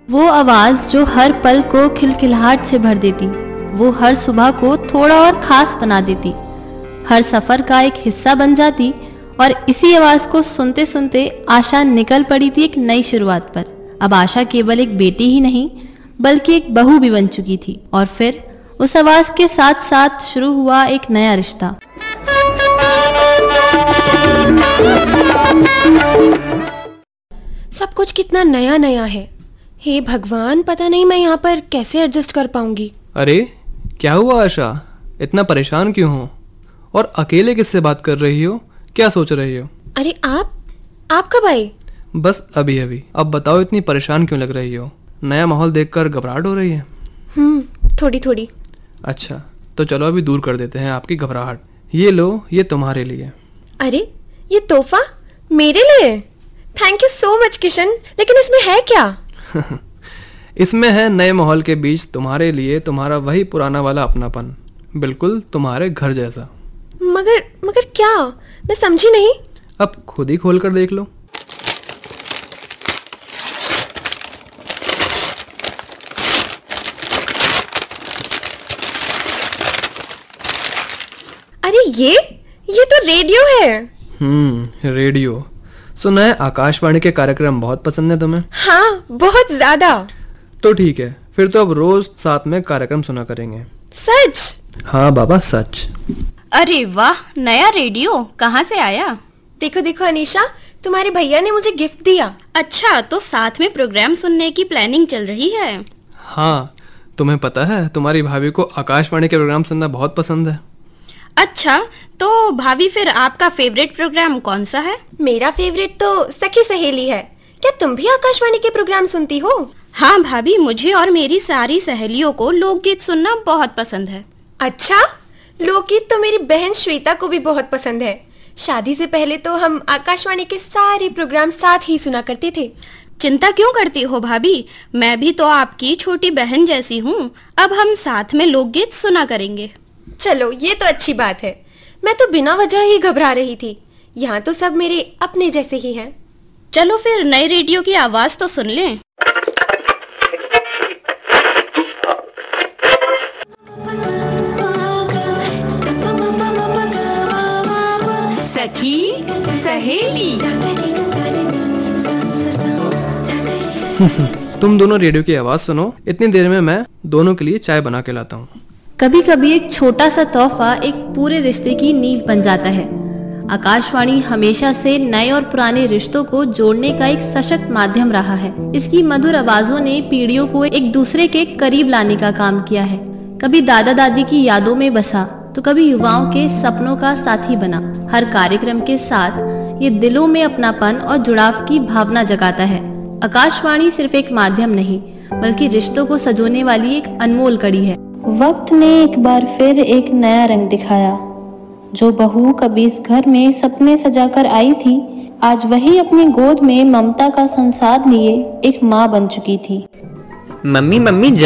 वो आवाज जो हर पल को खिलखिलाहट से भर देती, वो हर सुबह को थोड़ा और खास बना देती, हर सफर का एक हिस्सा बन जाती। और इसी आवाज को सुनते सुनते आशा निकल पड़ी थी एक नई शुरुआत पर। अब आशा केवल एक बेटी ही नहीं बल्कि एक बहू भी बन चुकी थी। और फिर उस आवाज के साथ साथ शुरू हुआ एक नया रिश्ता। सब कुछ कितना नया नया है। हे भगवान, पता नहीं मैं यहाँ पर कैसे एडजस्ट कर पाऊंगी। अरे क्या हुआ आशा, इतना परेशान क्यों हो? और अकेले किससे बात कर रही हो? क्या सोच रही हो? अरे आप कब आए? बस अभी अभी। अब बताओ, इतनी परेशान क्यों लग रही हो? नया माहौल देखकर घबराहट हो रही है? थोड़ी थोड़ी। अच्छा, तो चलो अभी दूर कर देते हैं आपकी घबराहट। ये लो, ये तुम्हारे लिए। अरे ये तोहफा मेरे लिए? Thank you so much Kishan. लेकिन इसमें है क्या? इसमें है नए माहौल के बीच तुम्हारे लिए तुम्हारा वही पुराना वाला अपनापन, बिल्कुल तुम्हारे घर जैसा। मगर क्या? मैं समझी नहीं। अब खुद ही खोल कर देख लो। अरे ये तो रेडियो है। रेडियो सुना है? आकाशवाणी के कार्यक्रम बहुत पसंद है तुम्हें? हाँ, बहुत ज्यादा। तो ठीक है, फिर तो अब रोज साथ में कार्यक्रम सुना करेंगे। सच? हाँ बाबा, सच। अरे वाह, नया रेडियो कहाँ से आया? देखो देखो अनीशा, तुम्हारे भैया ने मुझे गिफ्ट दिया। अच्छा, तो साथ में प्रोग्राम सुनने की प्लानिंग चल रही है? हाँ, तुम्हें पता है तुम्हारी भाभी को आकाशवाणी के प्रोग्राम सुनना बहुत पसंद है। अच्छा, तो भाभी फिर आपका फेवरेट प्रोग्राम कौन सा है? मेरा फेवरेट तो सखी सहेली है। क्या तुम भी आकाशवाणी के प्रोग्राम सुनती हो? हाँ भाभी, मुझे और मेरी सारी सहेलियों को लोकगीत सुनना बहुत पसंद है। अच्छा, लोकगीत तो मेरी बहन श्वेता को भी बहुत पसंद है। शादी से पहले तो हम आकाशवाणी के सारे प्रोग्राम साथ ही सुना करते थे। चिंता क्यों करती हो भाभी, मैं भी तो आपकी छोटी बहन जैसी हूँ। अब हम साथ में लोकगीत सुना करेंगे। चलो, ये तो अच्छी बात है। मैं तो बिना वजह ही घबरा रही थी। यहाँ तो सब मेरे अपने जैसे ही हैं। चलो फिर नए रेडियो की आवाज तो सुन लें। सखी सहेली। तुम दोनों रेडियो की आवाज सुनो, इतनी देर में मैं दोनों के लिए चाय बना के लाता हूँ। कभी कभी एक छोटा सा तोहफा एक पूरे रिश्ते की नींव बन जाता है। आकाशवाणी हमेशा से नए और पुराने रिश्तों को जोड़ने का एक सशक्त माध्यम रहा है। इसकी मधुर आवाजों ने पीढ़ियों को एक दूसरे के करीब लाने का काम किया है। कभी दादा दादी की यादों में बसा तो कभी युवाओं के सपनों का साथी बना। हर कार्यक्रम के साथ ये दिलों में अपनापन और जुड़ाव की भावना जगाता है। आकाशवाणी सिर्फ एक माध्यम नहीं बल्कि रिश्तों को सजोने वाली एक अनमोल कड़ी है। वक्त ने एक बार फिर एक नया रंग दिखाया। जो बहू कभी इस घर में सपने सजाकर आई थी, आज वही अपनी गोद में ममता का संसार लिए एक माँ बन चुकी थी। मम्मी